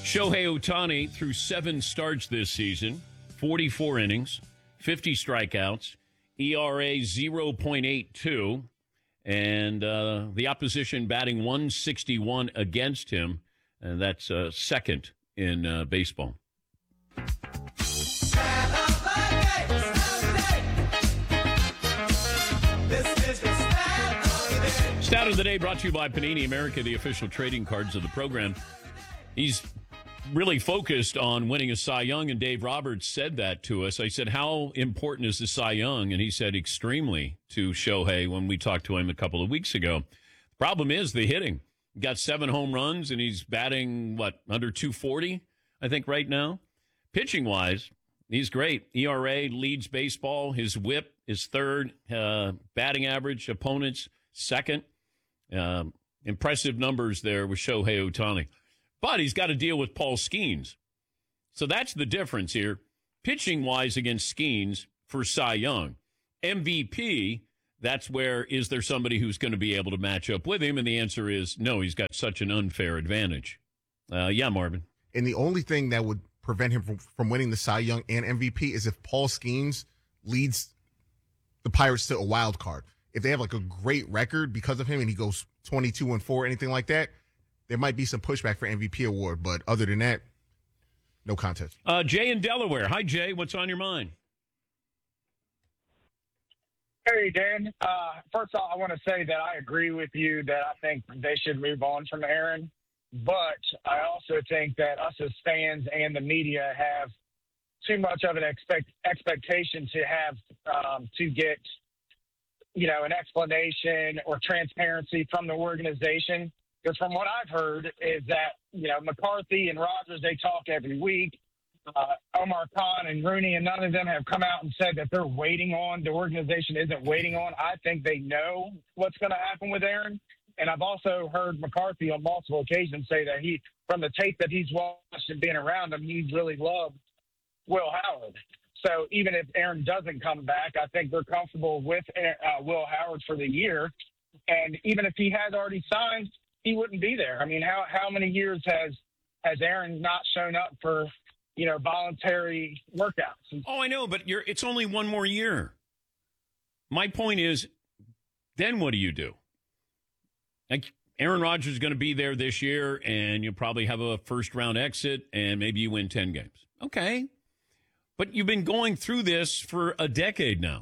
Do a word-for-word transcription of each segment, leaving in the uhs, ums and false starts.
Shohei Ohtani threw seven starts this season, forty-four innings, fifty strikeouts, E R A zero point eight two, and uh, the opposition batting one sixty-one against him, and that's uh, second in uh, baseball. Stat of the day brought to you by Panini America, the official trading cards of the program. He's really focused on winning a Cy Young, and Dave Roberts said that to us. I said, how important is the Cy Young? And he said extremely to Shohei when we talked to him a couple of weeks ago. The problem is the hitting. He got seven home runs, and he's batting, what, under two forty, I think, right now? Pitching-wise, he's great. E R A leads baseball. His whip is third. Uh, batting average, opponents, second. Uh, impressive numbers there with Shohei Ohtani. But he's got to deal with Paul Skeens. So that's the difference here. Pitching-wise against Skeens for Cy Young. M V P, that's where is there somebody who's going to be able to match up with him? And the answer is no, he's got such an unfair advantage. Uh, yeah, Marvin. And the only thing that would prevent him from, from winning the Cy Young and M V P is if Paul Skeens leads the Pirates to a wild card. If they have like a great record because of him and he goes twenty-two and four, anything like that, there might be some pushback for M V P award. But other than that, no contest. Uh, Jay in Delaware. Hi, Jay. What's on your mind? Hey, Dan. Uh, first off, I want to say that I agree with you that I think they should move on from Aaron. But I also think that us as fans and the media have too much of an expect, expectation to have um, to get, you know, an explanation or transparency from the organization. Because from what I've heard is that, you know, McCarthy and Rogers, they talk every week. Uh, Omar Khan and Rooney, and none of them have come out and said that they're waiting on, the organization isn't waiting on. I think they know what's going to happen with Aaron. And I've also heard McCarthy on multiple occasions say that he, from the tape that he's watched and being around him, he really loved Will Howard. So even if Aaron doesn't come back, I think they're comfortable with uh, Will Howard for the year. And even if he had already signed, he wouldn't be there. I mean, how how many years has has Aaron not shown up for, you know, voluntary workouts? Oh, I know, but you're it's only one more year. My point is, then what do you do? Like, Aaron Rodgers is going to be there this year, and you'll probably have a first-round exit, and maybe you win ten games. Okay. But you've been going through this for a decade now.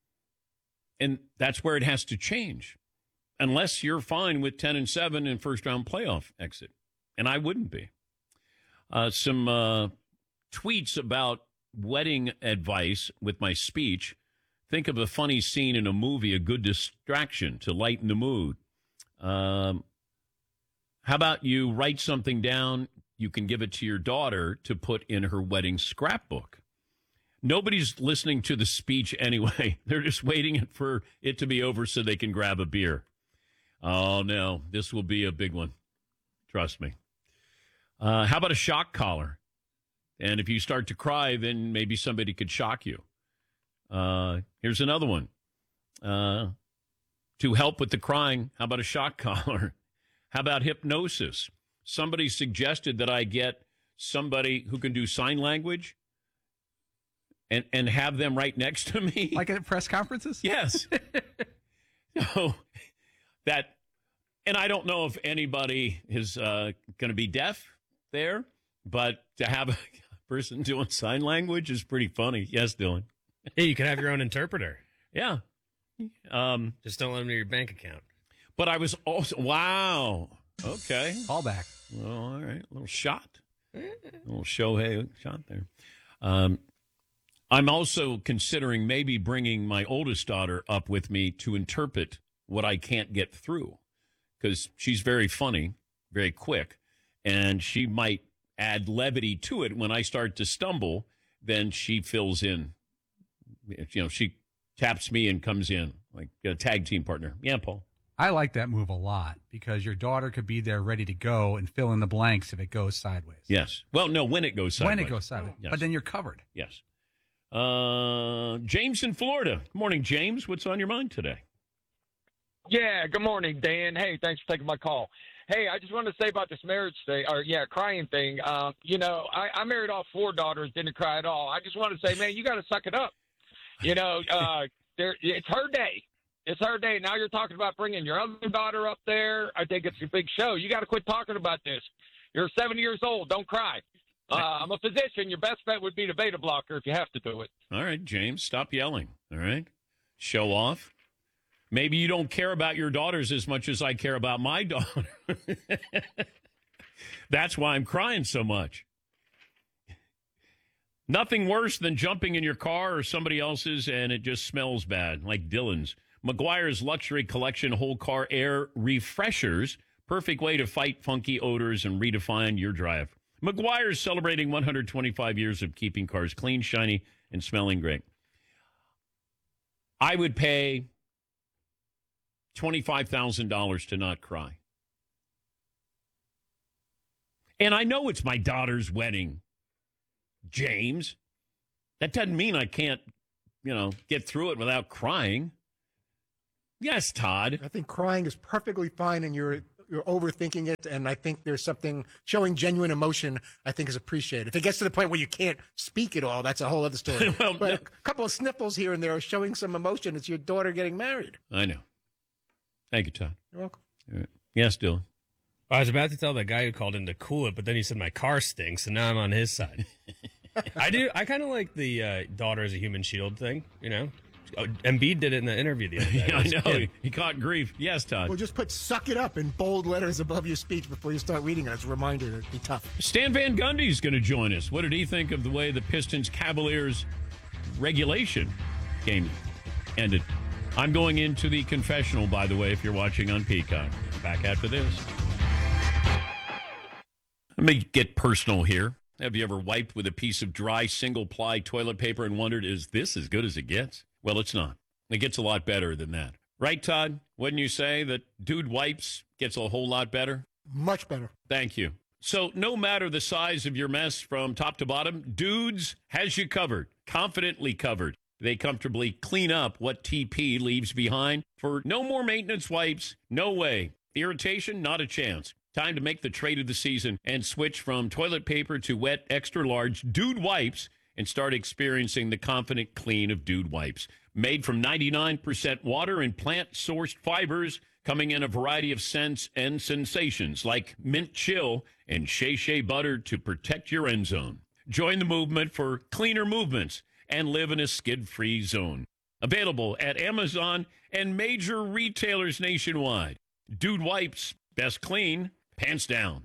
And that's where it has to change. Unless you're fine with ten and seven and first-round playoff exit. And I wouldn't be. Uh, some uh, tweets about wedding advice with my speech. Think of a funny scene in a movie, a good distraction to lighten the mood. Um, how about you write something down? You can give it to your daughter to put in her wedding scrapbook. Nobody's listening to the speech anyway. They're just waiting for it to be over so they can grab a beer. Oh, no, this will be a big one. Trust me. Uh, how about a shock collar? And if you start to cry, then maybe somebody could shock you. Uh, here's another one. Uh, to help with the crying, how about a shock collar? How about hypnosis? Somebody suggested that I get somebody who can do sign language and, and have them right next to me. Like at press conferences? Yes. So that, and I don't know if anybody is uh, going to be deaf there, but to have a person doing sign language is pretty funny. Yes, Dylan. Yeah, you can have your own interpreter. Yeah. Um, Just don't let them to your bank account. But I was also, wow. Okay. Call back. Well, all right. A little shot. A little Shohei shot there. Um, I'm also considering maybe bringing my oldest daughter up with me to interpret what I can't get through, because she's very funny, very quick, and she might add levity to it. When I start to stumble, then she fills in. You know, she taps me and comes in like a tag team partner. Yeah, Paul. I like that move a lot because your daughter could be there ready to go and fill in the blanks if it goes sideways. Yes. Well, no, when it goes sideways. When it goes sideways. Yes. But then you're covered. Yes. Uh, James in Florida. Good morning, James. What's on your mind today? Yeah, good morning, Dan. Hey, thanks for taking my call. Hey, I just want to say about this marriage thing, or yeah, crying thing. Um, you know, I, I married all four daughters, didn't cry at all. I just want to say, man, you got to suck it up. You know, uh, there, it's her day. It's her day. Now you're talking about bringing your other daughter up there. I think it's a big show. You got to quit talking about this. You're seventy years old. Don't cry. Uh, I'm a physician. Your best bet would be the beta blocker if you have to do it. All right, James, stop yelling. All right? Show off. Maybe you don't care about your daughters as much as I care about my daughter. That's why I'm crying so much. Nothing worse than jumping in your car or somebody else's and it just smells bad, like Dylan's. Meguiar's Luxury Collection Whole Car Air Refreshers. Perfect way to fight funky odors and redefine your drive. Meguiar's celebrating one hundred twenty-five years of keeping cars clean, shiny, and smelling great. I would pay twenty-five thousand dollars to not cry. And I know it's my daughter's wedding, James. That doesn't mean I can't, you know, get through it without crying. Yes, Todd. I think crying is perfectly fine, and you're you're overthinking it. And I think there's something showing genuine emotion. I think is appreciated. If it gets to the point where you can't speak at all, that's a whole other story. Well, but no. a couple of sniffles here and there are showing some emotion. It's your daughter getting married. I know. Thank you, Todd. You're welcome. All right. Yes, Dylan. I was about to tell that guy who called in to cool it, but then he said my car stinks, and now I'm on his side. I do. I kind of like the uh, daughter as a human shield thing, you know? Oh, Embiid did it in the interview the other day. I know. He, he caught grief. Yes, Todd. Well, just put "suck it up" in bold letters above your speech before you start reading it as a reminder to be tough. Stan Van Gundy's going to join us. What did he think of the way the Pistons Cavaliers regulation game ended? I'm going into the confessional, by the way, if you're watching on Peacock. Back after this. Let me get personal here. Have you ever wiped with a piece of dry single-ply toilet paper and wondered, is this as good as it gets? Well, it's not. It gets a lot better than that. Right, Todd? Wouldn't you say that Dude Wipes gets a whole lot better? Much better. Thank you. So no matter the size of your mess from top to bottom, Dudes has you covered, confidently covered. They comfortably clean up what T P leaves behind for no more maintenance wipes. No way. Irritation, not a chance. Time to make the trade of the season and switch from toilet paper to wet, extra-large Dude Wipes and start experiencing the confident clean of Dude Wipes. Made from ninety-nine percent water and plant-sourced fibers, coming in a variety of scents and sensations like mint chill and Shea Shea butter to protect your end zone. Join the movement for cleaner movements and live in a skid-free zone. Available at Amazon and major retailers nationwide. Dude Wipes, best clean, pants down.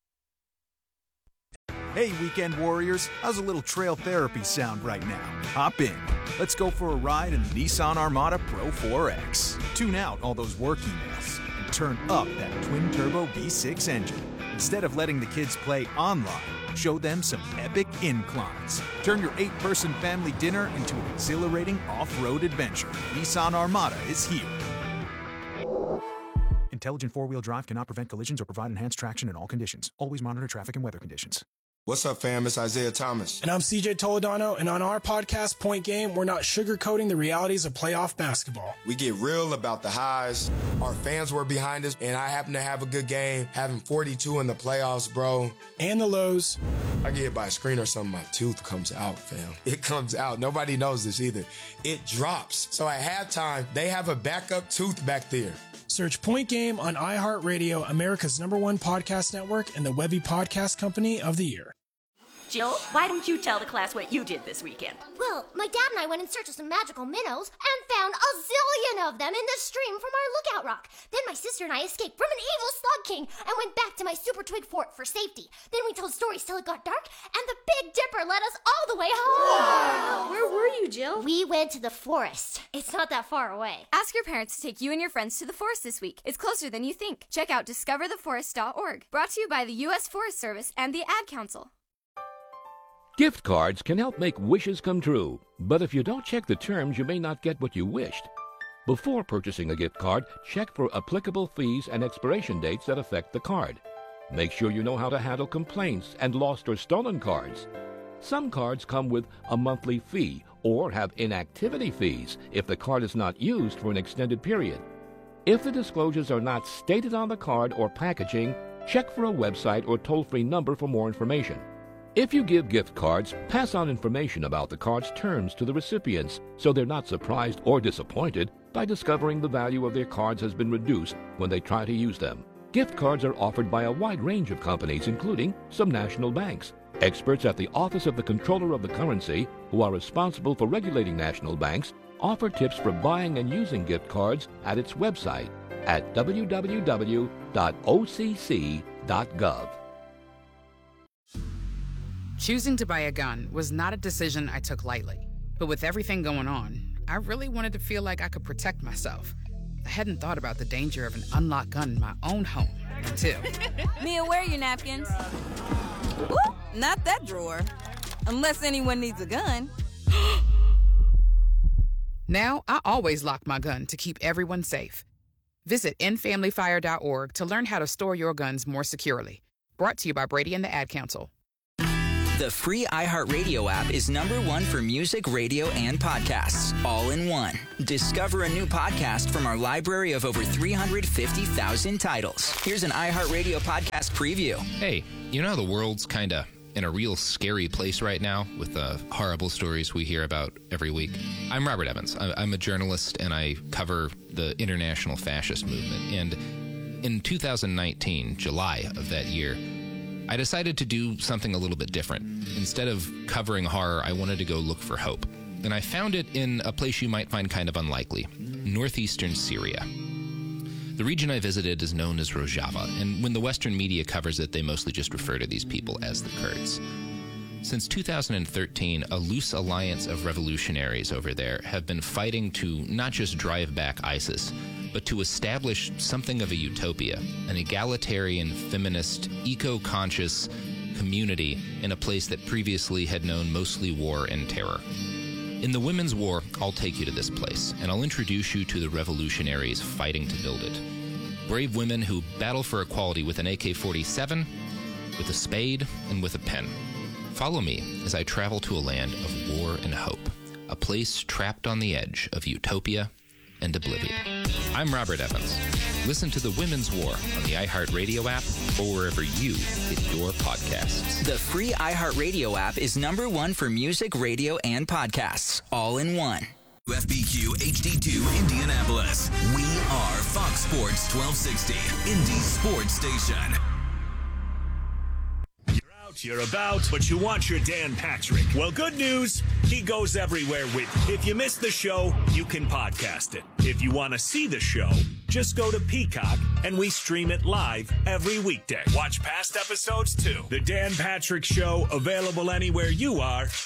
Hey, weekend warriors, how's a little trail therapy sound right now? Hop in. Let's go for a ride in the Nissan Armada Pro four X. Tune out all those work emails and turn up that twin-turbo V six engine. Instead of letting the kids play online, show them some epic inclines. Turn your eight-person family dinner into an exhilarating off-road adventure. Nissan Armada is here. Intelligent four-wheel drive cannot prevent collisions or provide enhanced traction in all conditions. Always monitor traffic and weather conditions. What's up, fam? It's Isaiah Thomas. And I'm C J Toledano, and on our podcast, Point Game, we're not sugarcoating the realities of playoff basketball. We get real about the highs. Our fans were behind us, and I happen to have a good game, having forty-two in the playoffs, bro. And the lows. I get hit by a screen or something, my tooth comes out, fam. It comes out. Nobody knows this either. It drops. So at halftime, they have a backup tooth back there. Search Point Game on iHeartRadio, America's number one podcast network, and the Webby Podcast Company of the Year. Jill, why don't you tell the class what you did this weekend? Well, my dad and I went in search of some magical minnows and found a zillion of them in the stream from our lookout rock. Then my sister and I escaped from an evil slug king and went back to my super twig fort for safety. Then we told stories till it got dark, and the Big Dipper led us all the way home. Wow. Where were you, Jill? We went to the forest. It's not that far away. Ask your parents to take you and your friends to the forest this week. It's closer than you think. Check out discover the forest dot org. Brought to you by the U S Forest Service and the Ad Council. Gift cards can help make wishes come true, but if you don't check the terms, you may not get what you wished. Before purchasing a gift card, check for applicable fees and expiration dates that affect the card. Make sure you know how to handle complaints and lost or stolen cards. Some cards come with a monthly fee or have inactivity fees if the card is not used for an extended period. If the disclosures are not stated on the card or packaging, check for a website or toll-free number for more information. If you give gift cards, pass on information about the card's terms to the recipients so they're not surprised or disappointed by discovering the value of their cards has been reduced when they try to use them. Gift cards are offered by a wide range of companies, including some national banks. Experts at the Office of the Comptroller of the Currency, who are responsible for regulating national banks, offer tips for buying and using gift cards at its website at w w w dot o c c dot gov. Choosing to buy a gun was not a decision I took lightly. But with everything going on, I really wanted to feel like I could protect myself. I hadn't thought about the danger of an unlocked gun in my own home until... Mia, where are your napkins? Ooh, not that drawer. Unless anyone needs a gun. Now, I always lock my gun to keep everyone safe. Visit end family fire dot org to learn how to store your guns more securely. Brought to you by Brady and the Ad Council. The free iHeartRadio app is number one for music, radio, and podcasts, all in one. Discover a new podcast from our library of over three hundred fifty thousand titles. Here's an iHeartRadio podcast preview. Hey, you know how the world's kind of in a real scary place right now with the horrible stories we hear about every week? I'm Robert Evans. I'm a journalist, and I cover the international fascist movement. And in two thousand nineteen, July of that year, I decided to do something a little bit different. Instead of covering horror, I wanted to go look for hope. And I found it in a place you might find kind of unlikely, northeastern Syria. The region I visited is known as Rojava, and when the Western media covers it, they mostly just refer to these people as the Kurds. Since two thousand thirteen, a loose alliance of revolutionaries over there have been fighting to not just drive back ISIS, but to establish something of a utopia, an egalitarian, feminist, eco-conscious community in a place that previously had known mostly war and terror. In the Women's War, I'll take you to this place, and I'll introduce you to the revolutionaries fighting to build it. Brave women who battle for equality with an A K forty-seven, with a spade, and with a pen. Follow me as I travel to a land of war and hope, a place trapped on the edge of utopia and oblivion. I'm Robert Evans. Listen to The Women's War on the iHeartRadio app or wherever you get your podcasts. The free iHeartRadio app is number one for music, radio, and podcasts, all in one. F B Q H D two Indianapolis. We are Fox Sports twelve sixty, Indy's sports station. You're about, but you want your Dan Patrick. Well, good news, he goes everywhere with you. If you missed the show, you can podcast it. If you want to see the show, just go to Peacock, and we stream it live every weekday. Watch past episodes, too. The Dan Patrick Show, available anywhere you are